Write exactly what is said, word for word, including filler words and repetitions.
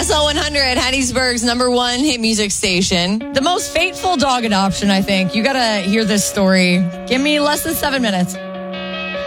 S L one hundred, Hattiesburg's number one hit music station. The most fateful dog adoption, I think. You got to hear this story. Give me less than seven minutes.